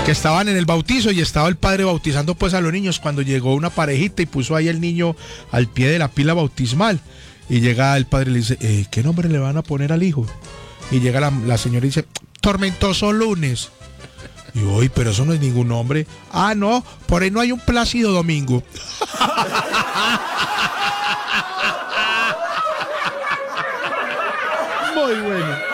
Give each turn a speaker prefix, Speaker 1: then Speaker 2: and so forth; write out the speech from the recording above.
Speaker 1: que estaban en el bautizo y estaba el padre bautizando pues a los niños cuando llegó una parejita y puso ahí el niño al pie de la pila bautismal. Y llega el padre y le dice, ¿qué nombre le van a poner al hijo? Y llega la señora y dice, Tormentoso Lunes. Y uy, pero eso no es ningún nombre. Ah, no, por ahí no hay un Plácido Domingo. Muy bueno.